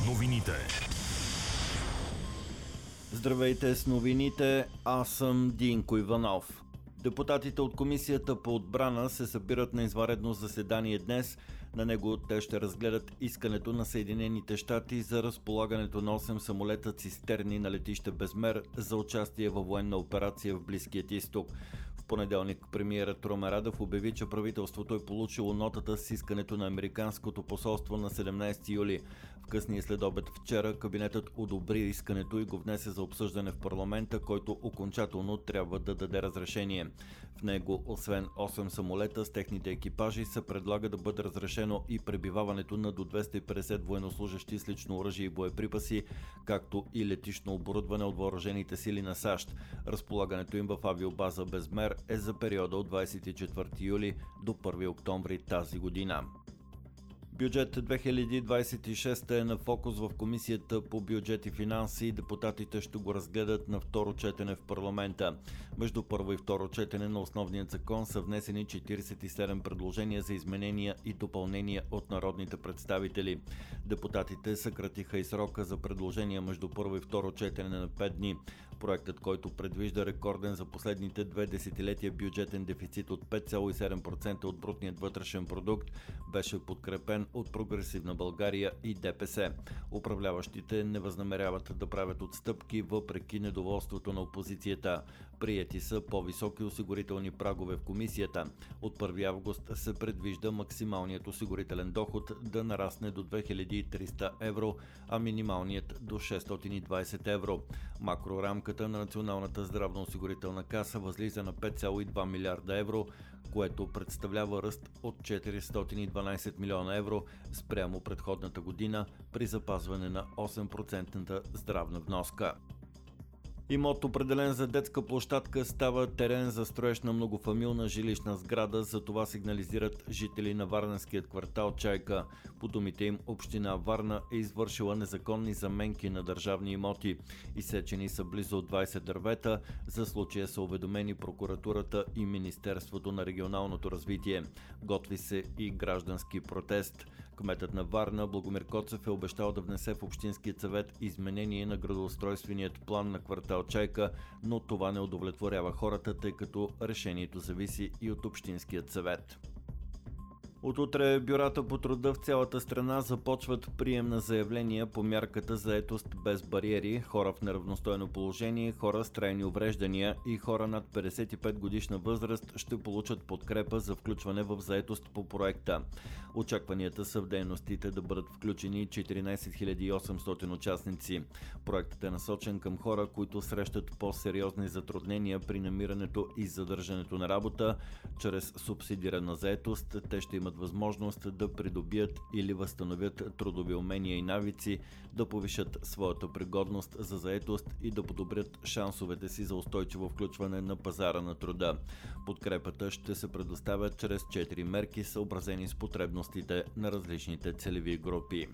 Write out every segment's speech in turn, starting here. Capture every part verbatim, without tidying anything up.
Новините. Здравейте с новините, аз съм Динко Иванов. Депутатите от Комисията по отбрана се събират на извънредно заседание днес. На него те ще разгледат искането на Съединените щати за разполагането на осем самолета цистерни на летище Безмер за участие във военна операция в Близкият изток. В понеделник премиерът Румен Радев обяви, че правителството е получило нотата с искането на Американското посолство на седемнадесети юли. В късния следобед вчера кабинетът одобри искането и го внесе за обсъждане в парламента, който окончателно трябва да даде разрешение. В него, освен осем самолета с техните екипажи, се предлага да бъде разрешено и пребиваването на до двеста и петдесет военнослужещи с лично оръжие и боеприпаси, както и летищно оборудване от въоръжените сили на САЩ. Разполагането им в авиобаза Безмер е за периода от двадесет и четвърти юли до първи октомври тази година. Бюджет две хиляди двадесет и шеста е на фокус в Комисията по бюджет и финанси и депутатите ще го разгледат на второ четене в парламента. Между първо и второ четене на основният закон са внесени четиридесет и седем предложения за изменения и допълнения от народните представители. Депутатите съкратиха и срока за предложения между първо и второ четене на пет дни. Проектът, който предвижда рекорден за последните две десетилетия бюджетен дефицит от пет цяло и седем процента от брутният вътрешен продукт, беше подкрепен от Прогресивна България и ДПС. Управляващите не възнамеряват да правят отстъпки въпреки недоволството на опозицията. Приети са по-високи осигурителни прагове в комисията. От първи август се предвижда максималният осигурителен доход да нарасне до две хиляди и триста евро, а минималният до шестстотин и двадесет евро. Макрорамката на Националната здравноосигурителна каса възлиза на пет цяло и два милиарда евро, което представлява ръст от четиристотин и дванадесет милиона евро спрямо предходната година при запазване на осем процента здравна вноска. Имот, определен за детска площадка, става терен за строеж на многофамилна жилищна сграда, за това сигнализират жители на варненският квартал Чайка. По думите им, община Варна е извършила незаконни заменки на държавни имоти. Изсечени са близо двадесет дървета, за случая са уведомени прокуратурата и Министерството на регионалното развитие. Готви се и граждански протест. Кметът на Варна Благомир Коцев е обещал да внесе в Общинският съвет изменение на градоустройственият план на квартал Чайка, но това не удовлетворява хората, тъй като решението зависи и от Общинският съвет. От утре бюрата по труда в цялата страна започват прием на заявления по мярката заетост без бариери, хора в неравностойно положение, хора с трайни увреждания и хора над петдесет и пет годишна възраст ще получат подкрепа за включване в заетост по проекта. Очакванията са в дейностите да бъдат включени четиринадесет хиляди и осемстотин участници. Проектът е насочен към хора, които срещат по-сериозни затруднения при намирането и задържането на работа. Чрез субсидирана заетост те ще имат възможност да придобият или възстановят трудови умения и навици, да повишат своята пригодност за заетост и да подобрят шансовете си за устойчиво включване на пазара на труда. Подкрепата ще се предоставя чрез четири мерки, съобразени с потребностите на различните целеви групи.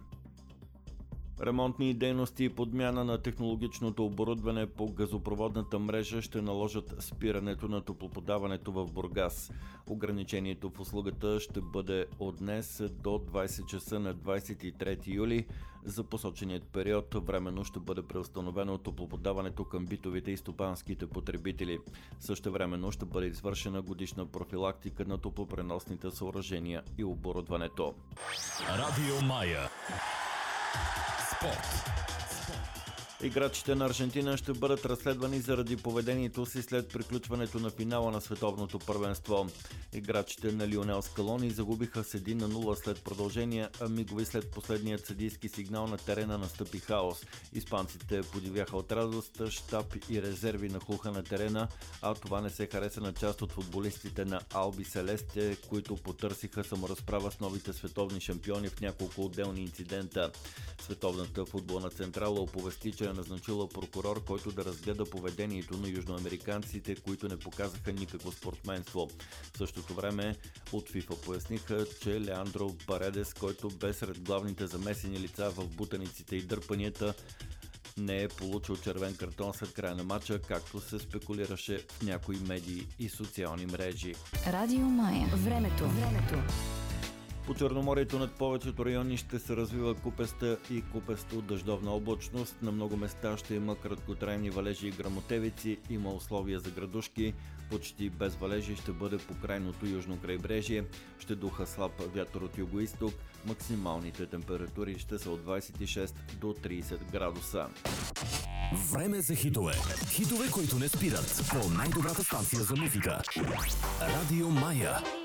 Ремонтни дейности и подмяна на технологичното оборудване по газопроводната мрежа ще наложат спирането на топлоподаването в Бургас. Ограничението в услугата ще бъде от днес до двадесет часа на двадесет и трети юли. За посоченият период временно ще бъде преустановено топлоподаването към битовите и стопанските потребители. Същевременно ще бъде извършена годишна профилактика на топлопреносните съоръжения и оборудването. Радио Мая. Спорт. Играчите на Аржентина ще бъдат разследвани заради поведението си след приключването на финала на световното първенство. Играчите на Лионел Скалони загубиха с един на нула след продължение, а мигови след последният съдийски сигнал на терена настъпи хаос. Испанците подивяха от радост, щаб и резерви нахлуха на терена, а това не се хареса на част от футболистите на Алби Селесте, които потърсиха саморазправа с новите световни шампиони в няколко отделни инцидента. Световната футболна централа оповести, че е назначила прокурор, който да разгледа поведението на южноамериканците, които не показаха никакво спортменство. В същото време от ФИФА поясниха, че Леандро Паредес, който бе сред главните замесени лица в бутаниците и дърпанията, не е получил червен картон след края на матча, както се спекулираше в някои медии и социални мрежи. Радио Мая. Времето. Времето. По Черноморието над повечето райони ще се развива купеста и купесто дъждовна облачност. На много места ще има краткотрайни валежи и гръмотевици. Има условия за градушки. Почти без валежи ще бъде по крайното южно крайбрежие. Ще духа слаб вятър от югоизток. Максималните температури ще са от двадесет и шест до тридесет градуса. Време за хитове. Хитове, които не спират. По най-добрата станция за музика. Радио Мая.